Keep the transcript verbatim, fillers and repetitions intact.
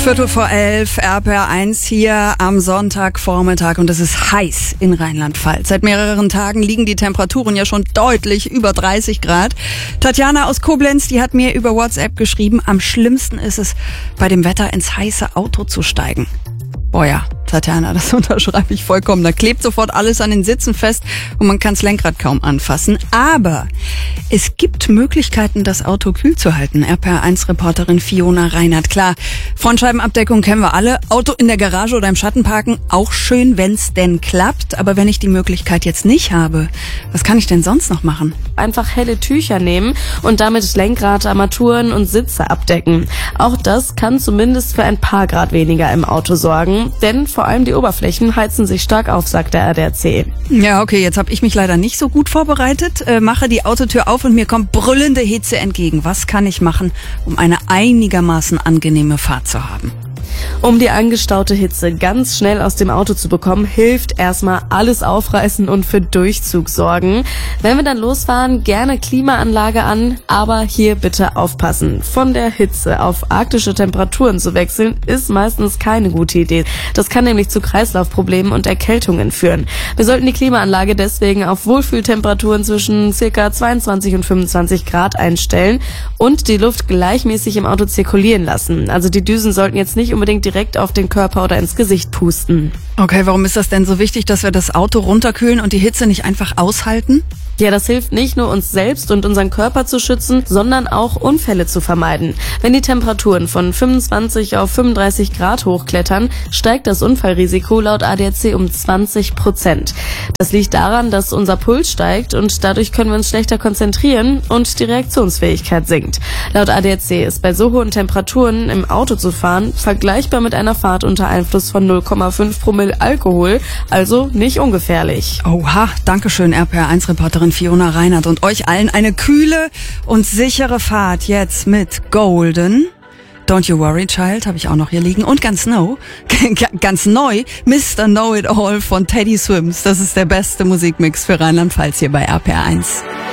Viertel vor elf, R P R eins hier am Sonntagvormittag und es ist heiß in Rheinland-Pfalz. Seit mehreren Tagen liegen die Temperaturen ja schon deutlich über dreißig Grad. Tatjana aus Koblenz, die hat mir über WhatsApp geschrieben, am schlimmsten ist es, bei dem Wetter ins heiße Auto zu steigen. Boah ja, Tatjana, das unterschreibe ich vollkommen. Da klebt sofort alles an den Sitzen fest und man kann das Lenkrad kaum anfassen. Aber es gibt Möglichkeiten, das Auto kühl zu halten. R P R eins Reporterin Fiona Reinhardt. Klar, Frontscheibenabdeckung kennen wir alle. Auto in der Garage oder im Schatten parken, auch schön, wenn's denn klappt. Aber wenn ich die Möglichkeit jetzt nicht habe, was kann ich denn sonst noch machen? Einfach helle Tücher nehmen und damit Lenkrad, Armaturen und Sitze abdecken. Auch das kann zumindest für ein paar Grad weniger im Auto sorgen, denn vor allem die Oberflächen heizen sich stark auf, sagt der A D A C. Ja, okay, jetzt habe ich mich leider nicht so gut vorbereitet. Äh, mache die Autotür auf und mir kommt brüllende Hitze entgegen. Was kann ich machen, um eine einigermaßen angenehme Fahrt zu haben? Um die angestaute Hitze ganz schnell aus dem Auto zu bekommen, hilft erstmal alles aufreißen und für Durchzug sorgen. Wenn wir dann losfahren, gerne Klimaanlage an, aber hier bitte aufpassen. Von der Hitze auf arktische Temperaturen zu wechseln, ist meistens keine gute Idee. Das kann nämlich zu Kreislaufproblemen und Erkältungen führen. Wir sollten die Klimaanlage deswegen auf Wohlfühltemperaturen zwischen ca. zweiundzwanzig und fünfundzwanzig Grad einstellen und die Luft gleichmäßig im Auto zirkulieren lassen. Also die Düsen sollten jetzt nicht unbedingt direkt auf den Körper oder ins Gesicht pusten. Okay, warum ist das denn so wichtig, dass wir das Auto runterkühlen und die Hitze nicht einfach aushalten? Ja, das hilft nicht nur uns selbst und unseren Körper zu schützen, sondern auch Unfälle zu vermeiden. Wenn die Temperaturen von fünfundzwanzig auf fünfunddreißig Grad hochklettern, steigt das Unfallrisiko laut A D A C um zwanzig Prozent. Das liegt daran, dass unser Puls steigt und dadurch können wir uns schlechter konzentrieren und die Reaktionsfähigkeit sinkt. Laut A D A C ist bei so hohen Temperaturen im Auto zu fahren vergleichbar mit einer Fahrt unter Einfluss von null Komma fünf Promille Alkohol, also nicht ungefährlich. Oha, dankeschön R P R eins Reporterin Fiona Reinhardt und euch allen eine kühle und sichere Fahrt jetzt mit Golden. Don't You Worry Child habe ich auch noch hier liegen und ganz neu, ganz neu, Mister Know It All von Teddy Swims. Das ist der beste Musikmix für Rheinland-Pfalz hier bei R P R eins.